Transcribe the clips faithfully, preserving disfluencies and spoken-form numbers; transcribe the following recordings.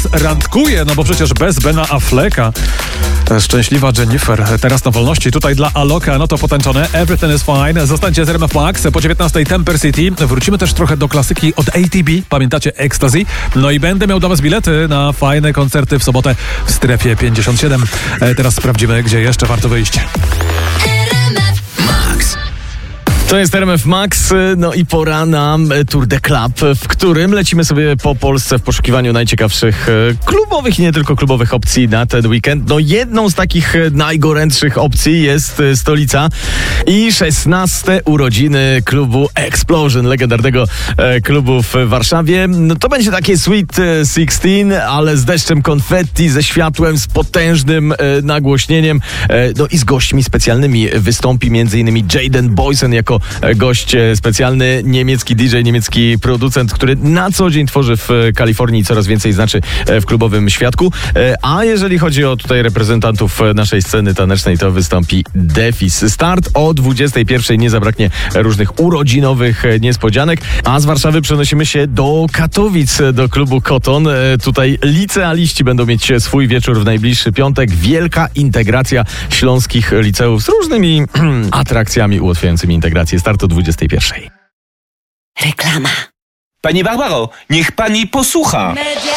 randkuje, no bo przecież bez Bena Afflecka. Szczęśliwa Jennifer teraz na wolności. Tutaj dla Aloka, no to potęczone Everything is Fine. Zostańcie z R M F Max. Po dziewiętnastej Temper City. Wrócimy też trochę do klasyki od A T B. Pamiętacie Ecstasy? No i będę miał dla was bilety na fajne koncerty w sobotę w strefie pięćdziesiąt siedem. Teraz sprawdzimy, gdzie jeszcze warto wyjść. To jest R M F Max, no i pora na Tour de Club, w którym lecimy sobie po Polsce w poszukiwaniu najciekawszych klubowych i nie tylko klubowych opcji na ten weekend. No jedną z takich najgorętszych opcji jest stolica i szesnaste urodziny klubu Explosion, legendarnego klubu w Warszawie. No to będzie takie Sweet szesnaście, ale z deszczem konfetti, ze światłem, z potężnym nagłośnieniem, no i z gośćmi specjalnymi. Wystąpi m.in. Jaden Boysen jako gość specjalny, niemiecki D J, niemiecki producent, który na co dzień tworzy w Kalifornii, coraz więcej znaczy w klubowym świadku. A jeżeli chodzi o tutaj reprezentantów naszej sceny tanecznej, to wystąpi Defis. Start o dwudziestej pierwszej, nie zabraknie różnych urodzinowych niespodzianek. A z Warszawy przenosimy się do Katowic, do klubu Koton. Tutaj licealiści będą mieć swój wieczór w najbliższy piątek. Wielka integracja śląskich liceów z różnymi atrakcjami ułatwiającymi integrację. Start o dwudziestej pierwszej. Reklama. Pani Barbaro, niech pani posłucha.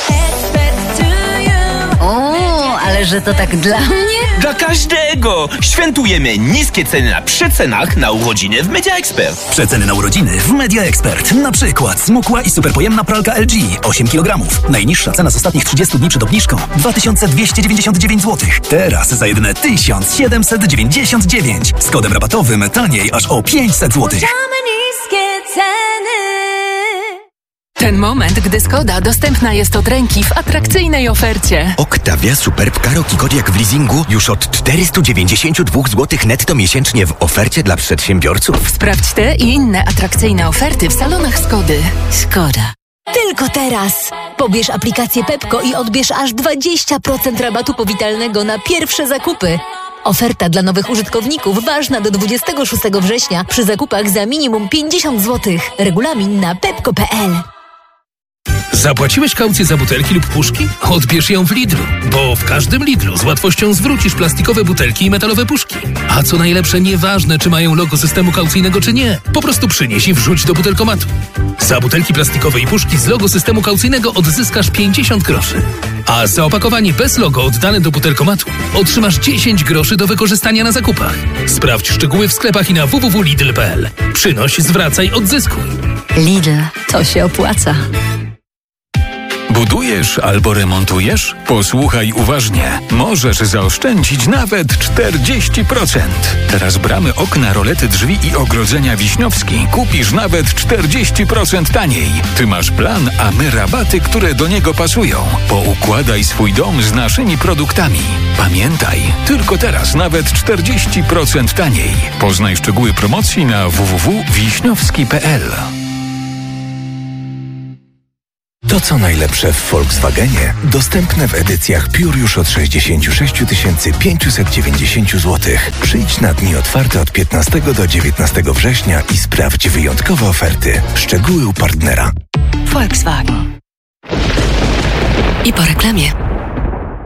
O, ale że to tak dla mnie? Dla każdego! Świętujemy niskie ceny na przecenach na urodziny w Media Expert. Przeceny na urodziny w Media Expert. Na przykład smukła i superpojemna pralka L G osiem kilogramów. Najniższa cena z ostatnich trzydziestu dni przed obniżką dwa tysiące dwieście dziewięćdziesiąt dziewięć złotych. Teraz za jedyne tysiąc siedemset dziewięćdziesiąt dziewięć. Z kodem rabatowym taniej aż o pięćset złotych. Niskie ceny. Ten moment, gdy Skoda dostępna jest od ręki w atrakcyjnej ofercie. Octavia Superb Karoki Kodiaq w leasingu już od czterysta dziewięćdziesiąt dwa złotych netto miesięcznie w ofercie dla przedsiębiorców. Sprawdź te i inne atrakcyjne oferty w salonach Skody. Skoda. Tylko teraz! Pobierz aplikację Pepko i odbierz aż dwadzieścia procent rabatu powitalnego na pierwsze zakupy. Oferta dla nowych użytkowników ważna do dwudziestego szóstego września przy zakupach za minimum pięćdziesiąt złotych. Regulamin na pepko kropka p l. Zapłaciłeś kaucję za butelki lub puszki? Odbierz ją w Lidlu, bo w każdym Lidlu z łatwością zwrócisz plastikowe butelki i metalowe puszki. A co najlepsze, nieważne czy mają logo systemu kaucyjnego czy nie, po prostu przynieś i wrzuć do butelkomatu. Za butelki plastikowe i puszki z logo systemu kaucyjnego odzyskasz pięćdziesiąt groszy. A za opakowanie bez logo oddane do butelkomatu otrzymasz dziesięć groszy do wykorzystania na zakupach. Sprawdź szczegóły w sklepach i na w w w kropka lidl kropka p l. Przynoś, zwracaj, odzyskuj. Lidl, to się opłaca. Budujesz albo remontujesz? Posłuchaj uważnie. Możesz zaoszczędzić nawet czterdzieści procent. Teraz bramy, okna, rolety, drzwi i ogrodzenia Wiśniowski kupisz nawet czterdzieści procent taniej. Ty masz plan, a my rabaty, które do niego pasują. Poukładaj swój dom z naszymi produktami. Pamiętaj, tylko teraz nawet czterdzieści procent taniej. Poznaj szczegóły promocji na w w w kropka wiśniowski kropka p l. To co najlepsze w Volkswagenie dostępne w edycjach Pure już od sześćdziesiąt sześć tysięcy pięćset dziewięćdziesiąt złotych. Przyjdź na dni otwarte od piętnastego do dziewiętnastego września i sprawdź wyjątkowe oferty. Szczegóły u partnera. Volkswagen. I po reklamie.